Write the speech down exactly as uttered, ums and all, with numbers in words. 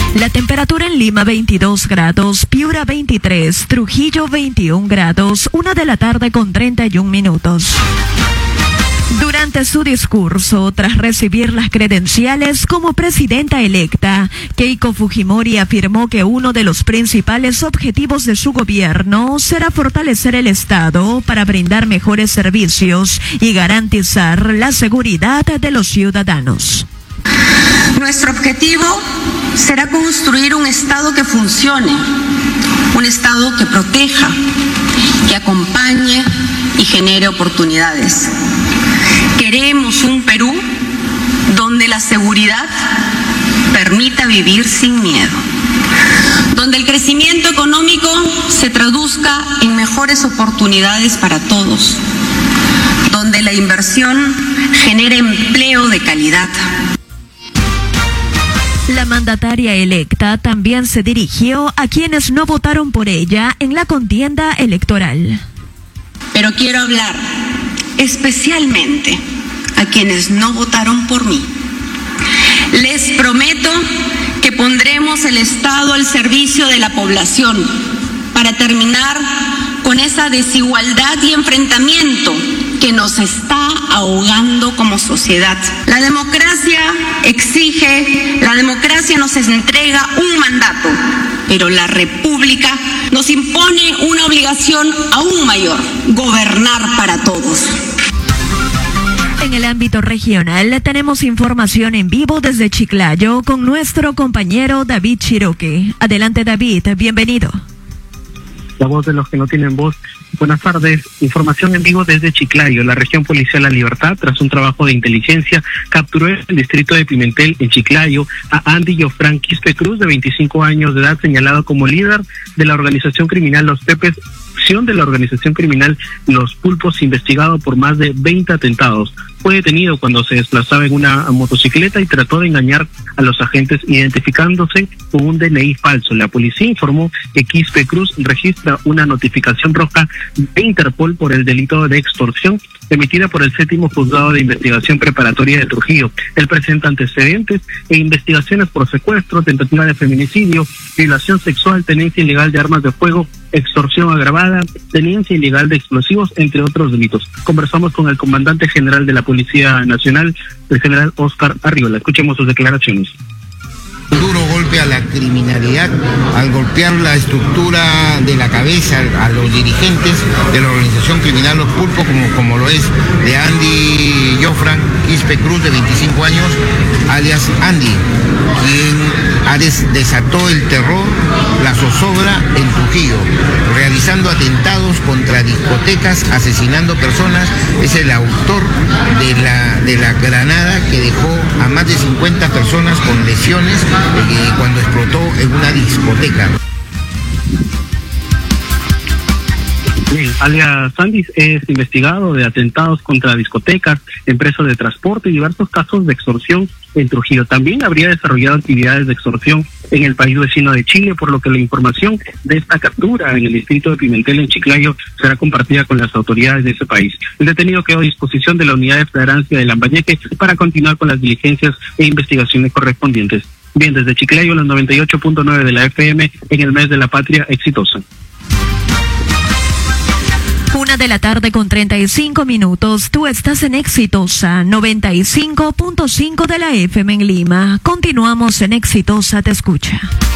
La temperatura en Lima veintidós grados, Piura veintitrés, Trujillo veintiún grados, una de la tarde con treinta y un minutos. Durante su discurso, tras recibir las credenciales como presidenta electa, Keiko Fujimori afirmó que uno de los principales objetivos de su gobierno será fortalecer el Estado para brindar mejores servicios y garantizar la seguridad de los ciudadanos. Nuestro objetivo será construir un Estado que funcione, un Estado que proteja, que acompañe y genere oportunidades. Queremos un Perú donde la seguridad permita vivir sin miedo, donde el crecimiento económico se traduzca en mejores oportunidades para todos, donde la inversión genere empleo de calidad. La mandataria electa también se dirigió a quienes no votaron por ella en la contienda electoral. Pero quiero hablar especialmente a quienes no votaron por mí. Les prometo que pondremos el Estado al servicio de la población para terminar con esa desigualdad y enfrentamiento que nos está ahogando como sociedad. La democracia exige, la democracia nos entrega un mandato, pero la República nos impone una obligación aún mayor: gobernar para todos. En el ámbito regional tenemos información en vivo desde Chiclayo con nuestro compañero David Chiroque. Adelante, David, bienvenido. La voz de los que no tienen voz. Buenas tardes. Información en vivo desde Chiclayo. La región policial La Libertad, tras un trabajo de inteligencia, capturó en el distrito de Pimentel, en Chiclayo, a Andy Jofran Quispe Cruz, de veinticinco años de edad, señalado como líder de la organización criminal Los Pepes, de la organización criminal Los Pulpos, investigado por más de veinte atentados. Fue detenido cuando se desplazaba en una motocicleta y trató de engañar a los agentes identificándose con un D N I falso. La policía informó que Quispe Cruz registra una notificación roja de Interpol por el delito de extorsión emitida por el séptimo juzgado de investigación preparatoria de Trujillo. Él presenta antecedentes e investigaciones por secuestro, tentativa de feminicidio, violación sexual, tenencia ilegal de armas de fuego, extorsión agravada, tenencia ilegal de explosivos, entre otros delitos. Conversamos con el comandante general de la Policía Nacional, el general Oscar Arriola. Escuchemos sus declaraciones. Un duro golpe a la criminalidad al golpear la estructura de la cabeza a los dirigentes de la organización criminal Los Pulpos, como, como lo es de Andy Jofran Quispe Cruz, de veinticinco años, alias Andy, quien ha des desató el terror, la zozobra en Trujillo, realizando atentados contra discotecas, asesinando personas. Es el autor de la, de la granada que dejó a más de cincuenta personas con lesiones eh, cuando explotó en una discoteca. Bien, alias Sandis es investigado de atentados contra discotecas, empresas de transporte y diversos casos de extorsión en Trujillo. También habría desarrollado actividades de extorsión en el país vecino de Chile, por lo que la información de esta captura en el distrito de Pimentel, en Chiclayo, será compartida con las autoridades de ese país. El detenido quedó a disposición de la unidad de flagrancia de Lambayeque para continuar con las diligencias e investigaciones correspondientes. Bien, desde Chiclayo, los noventa y ocho punto nueve de la F M en el mes de la patria exitosa. Una de la tarde con treinta y cinco minutos. Tú estás en Exitosa, noventa y cinco punto cinco de la F M en Lima. Continuamos en Exitosa, te escucha.